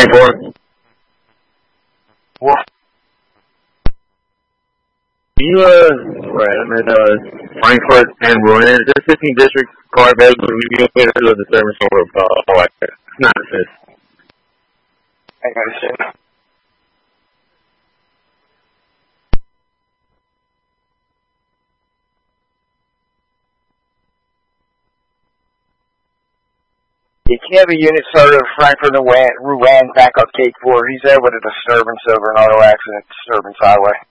10-4. Wolf. You, right, I'm at, Frankfurt and Rouen. There's 15 districts car available. We can get a disturbance over, it's not assist. I got to say. You can have a unit started at Frankfurt and Rouen, back up Cake 4. He's there with a disturbance over an auto accident disturbance highway.